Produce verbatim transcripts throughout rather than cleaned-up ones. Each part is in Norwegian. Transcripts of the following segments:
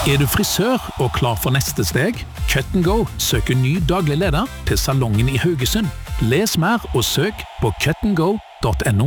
Er du frisør og klar for neste steg? Cut and Go søker ny daglig leder til salongen i Haugesund. Les mer og søk på cut and go dot no.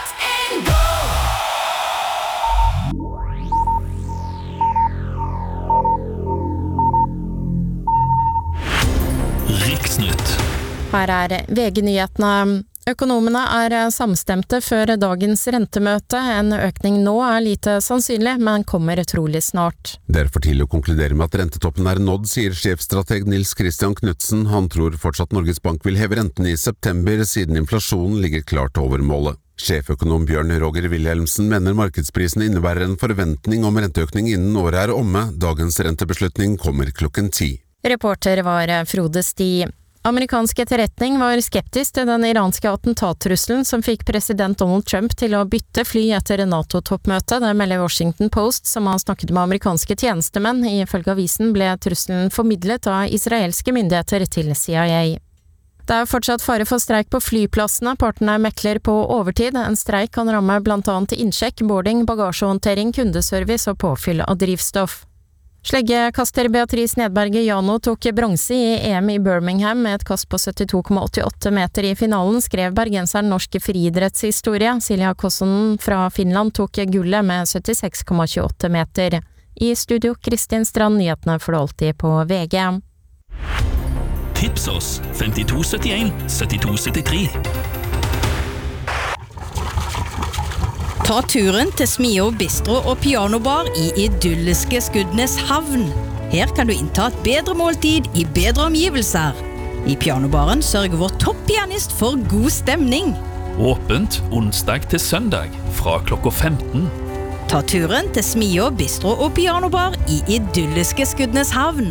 Riksnytt. Her er V G-nyhetene. Økonomene er samstemte før dagens rentemøte. En økning nå er lite sannsynlig, men kommer trolig snart. Det er for tidlig å konkludere med at rentetoppen er nådd, sier sjefstrateg Nils Christian Knudsen. Han tror fortsatt Norges Bank vil heve renten i september, siden inflasjonen ligger klart over målet. Sjeføkonom Bjørn Roger Wilhelmsen mener markedsprisen innebærer en forventning om renteøkning innen året er omme. Dagens rentebeslutning kommer klokken ti. Reporter var Frode Sti. Amerikansk etterretning var skeptisk til den iranske attentatrusselen som fikk president Donald Trump til å bytte fly etter NATO-toppmøtet. Det melder Washington Post, som har snakket med amerikanske tjenestemenn. Ifølge avisen ble trusselen formidlet av israelske myndigheter til C I A. Det er fortsatt fare for streik på flyplassene. Partene mekler på overtid. En streik kan ramme blant annet innsjekk, boarding, bagasjehåndtering, kundeservice og påfyll av drivstoff. Sleggekaster Beatrice Nedberget Jano tok bronse i E M i Birmingham med et kast på syttito komma åttiåtte meter i finalen, skrev bergenseren norsk friidrettshistorie. Silja Kossonen fra Finland tok gullet med syttiseks komma tjueåtte meter. I studio Kristin Strand, nyhetene får du alltid på V G. Tips oss femtito syttien syttito syttitre. Ta turen til Smio Bistro og Pianobar i idylliske Skudenes havn. Her kan du innta et bedre måltid i bedre omgivelser. I Pianobaren sørger vår topppianist for god stemning. Åpent onsdag til søndag fra klokka femten. Ta turen til Smio Bistro og Pianobar i idylliske Skudenes havn.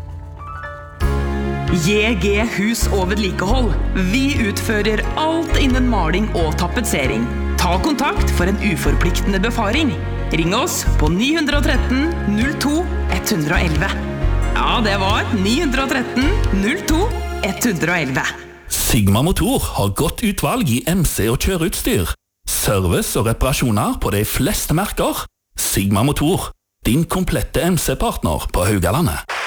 J G Hus og vedlikehold. Vi utfører alt innen maling og tapetsering. Ta kontakt for en uforpliktende befaring. Ring oss på ni ett tre null to ett ett ett. Ja, det var ni ett tre null to ett ett ett. Sigma Motor har godt utvalg i M C og kjøreutstyr. Service og reparasjoner på de fleste merker. Sigma Motor, din komplette M C-partner på Haugalandet.